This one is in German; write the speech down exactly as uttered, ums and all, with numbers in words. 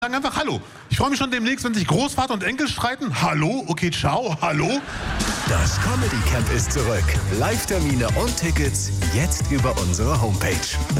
Sagen einfach Hallo. Ich freue mich schon demnächst, wenn sich Großvater und Enkel streiten. Hallo? Okay, ciao. Hallo? Das Comedy Camp ist zurück. Live-Termine und Tickets jetzt über unsere Homepage.